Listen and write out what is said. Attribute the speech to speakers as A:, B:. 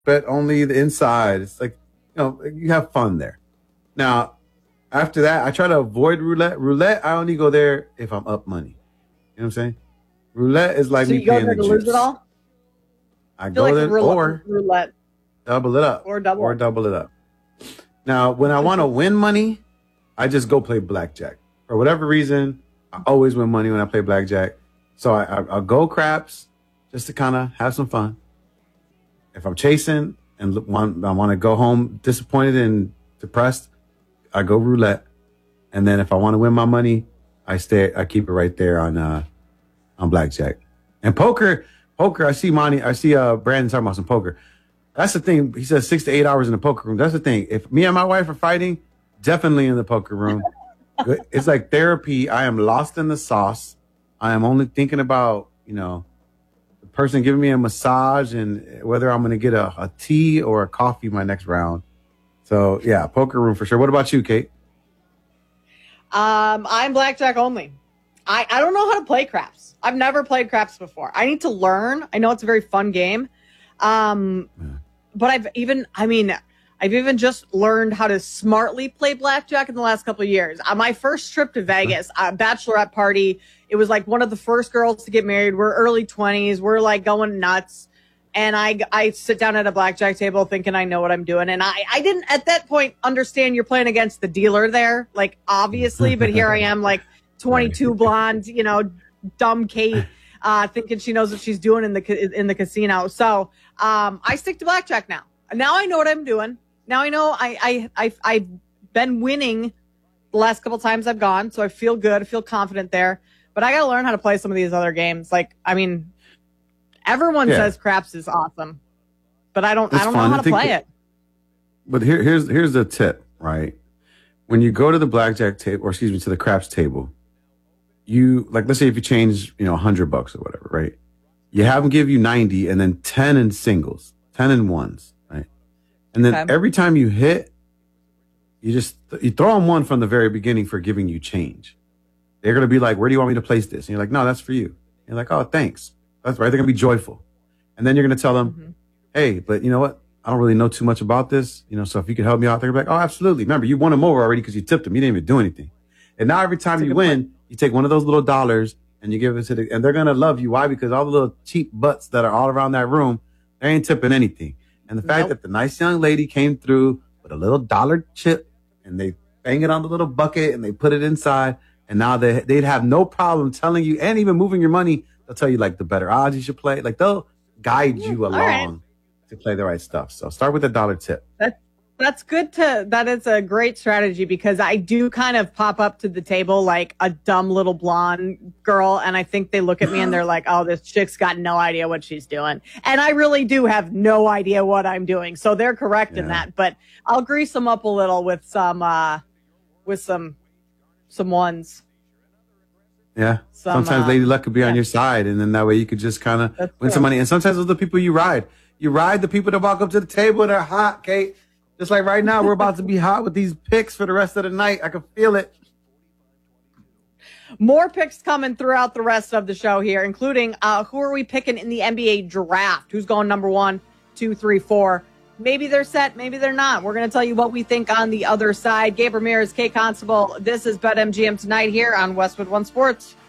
A: bet only the inside. It's like, you have fun there. Now, after that, I try to avoid roulette. Roulette, I only go there if I'm up money. You know what I'm saying? Roulette is like
B: So
A: me
B: you go
A: paying
B: there
A: the
B: to lose it
A: juice.
B: all?
A: I
B: I feel
A: go
B: like
A: there
B: roulette
A: double it up.
B: or double.
A: Or double it up. Now, when I want to win money, I just go play blackjack. For whatever reason, I always win money when I play blackjack. So I'll go craps just to kind of have some fun. If I'm chasing and I want to go home disappointed and depressed, I go roulette. And then if I want to win my money, I keep it right there on blackjack. And poker, I see Brandon talking about some poker. That's the thing. He says 6 to 8 hours in the poker room. That's the thing. If me and my wife are fighting, definitely in the poker room. It's like therapy. I am lost in the sauce. I am only thinking about, the person giving me a massage and whether I'm going to get a tea or a coffee my next round. So, yeah, poker room for sure. What about you, Kate?
B: I'm blackjack only. I don't know how to play craps. I've never played craps before. I need to learn. I know it's a very fun game. But I've even just learned how to smartly play blackjack in the last couple of years. My first trip to Vegas, bachelorette party, it was like one of the first girls to get married. We're early 20s. We're like going nuts. And I sit down at a blackjack table thinking I know what I'm doing. And I didn't at that point understand you're playing against the dealer there, like obviously, but here I am like 22 blonde, dumb Kate, thinking she knows what she's doing in the casino. So I stick to blackjack now. Now I know what I'm doing. Now I know I've been winning the last couple times I've gone, so I feel good. I feel confident there. But I got to learn how to play some of these other games. Everyone says craps is awesome, but I don't know how to play it.
A: But here's the tip, right? When you go to the blackjack table, or to the craps table, let's say if you change, $100 or whatever, right? You have them give you 90 and then 10 in singles, 10 in ones, right? And then every time you hit, you throw them one from the very beginning for giving you change. They're going to be like, where do you want me to place this? And you're like, no, that's for you. And you're like, oh, thanks. That's right. They're going to be joyful. And then you're going to tell them, hey, but you know what? I don't really know too much about this. So if you could help me out, they're like, oh, absolutely. Remember, you won them over already because you tipped them. You didn't even do anything. And now every time you win, you take one of those little dollars and you give it to and they're going to love you. Why? Because all the little cheap butts that are all around that room, they ain't tipping anything. And the fact that the nice young lady came through with a little dollar chip and they bang it on the little bucket and they put it inside. And now they'd have no problem telling you and even moving your money. They'll tell you like the better odds you should play. Like they'll guide you along to play the right stuff. So start with a dollar tip.
B: That's good that is a great strategy because I do kind of pop up to the table like a dumb little blonde girl. And I think they look at me and they're like, oh, this chick's got no idea what she's doing. And I really do have no idea what I'm doing. So they're correct in that, but I'll grease them up a little with some ones.
A: Yeah. Sometimes Lady Luck could be on your side, and then that way you could just kind of win some money. And sometimes those are the people you ride. You ride the people that walk up to the table and they're hot, Kate. Just like right now, we're about to be hot with these picks for the rest of the night. I can feel it.
B: More picks coming throughout the rest of the show here, including who are we picking in the NBA draft? Who's going number 1, 2, 3, 4? Maybe they're set, maybe they're not. We're going to tell you what we think on the other side. Gabe Ramirez, Kate Constable. This is BetMGM tonight here on Westwood One Sports.